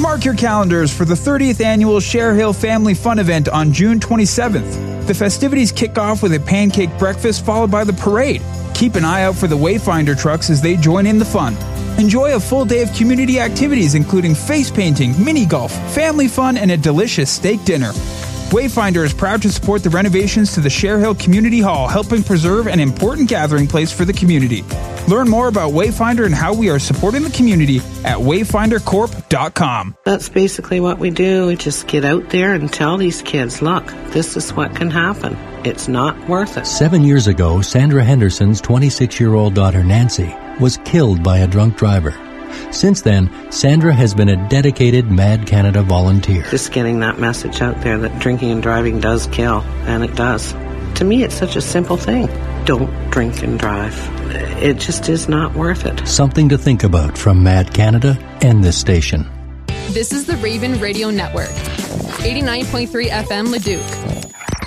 Mark your calendars for the 30th annual Share Hill Family Fun event on June 27th. The festivities kick off with a pancake breakfast followed by the parade. Keep an eye out for the Wayfinder trucks as they join in the fun. Enjoy a full day of community activities including face painting, mini golf, family fun, and a delicious steak dinner. Wayfinder is proud to support the renovations to the Share Hill Community Hall, helping preserve an important gathering place for the community. Learn more about Wayfinder and how we are supporting the community at wayfindercorp.com. That's basically what we do. We just get out there and tell these kids, look, this is what can happen. It's not worth it. 7 years ago, Sandra Henderson's 26-year-old daughter Nancy was killed by a drunk driver. Since then, Sandra has been a dedicated Mad Canada volunteer. Just getting that message out there that drinking and driving does kill, and it does. To me, it's such a simple thing. Don't drink and drive. It just is not worth it. Something to think about from Mad Canada and this station. This is the Raven Radio Network. 89.3 FM Leduc.